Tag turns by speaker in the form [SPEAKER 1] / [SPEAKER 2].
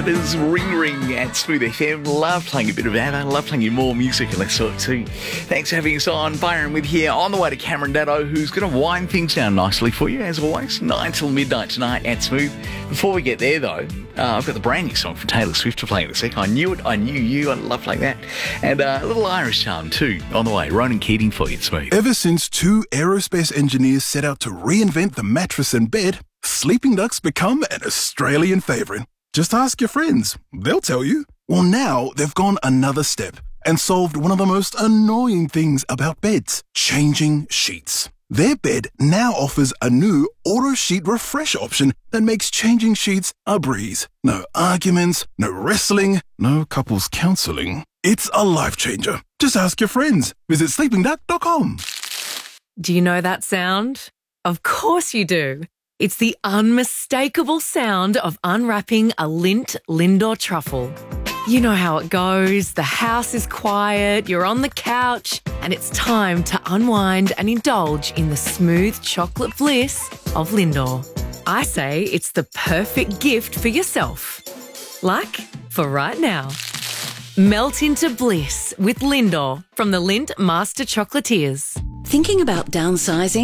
[SPEAKER 1] ABBA's Ring Ring at Smooth FM. Love playing a bit of ABBA, love playing you more music and that sort too. Thanks for having us on. Byron with here on the way to Cameron Daddo, who's going to wind things down nicely for you, as always, 9 till midnight tonight at Smooth. Before we get there, though, I've got the brand new song from Taylor Swift to play in a sec. I Knew It, I Knew You. I love playing that. And a little Irish charm too on the way. Ronan Keating for you at Smooth.
[SPEAKER 2] Ever since two aerospace engineers set out to reinvent the mattress and bed, sleeping ducks become an Australian favourite. Just ask your friends. They'll tell you. Well, now they've gone another step and solved one of the most annoying things about beds, changing sheets. Their bed now offers a new auto sheet refresh option that makes changing sheets a breeze. No arguments, no wrestling, no couples counselling. It's a life changer. Just ask your friends. Visit sleepingduck.com.
[SPEAKER 3] Do you know that sound? Of course you do. It's the unmistakable sound of unwrapping a Lindt Lindor truffle. You know how it goes. The house is quiet, you're on the couch, and it's time to unwind and indulge in the smooth chocolate bliss of Lindor. I say it's the perfect gift for yourself. Like for right now. Melt into bliss with Lindor from the Lindt Master Chocolatiers.
[SPEAKER 4] Thinking about downsizing?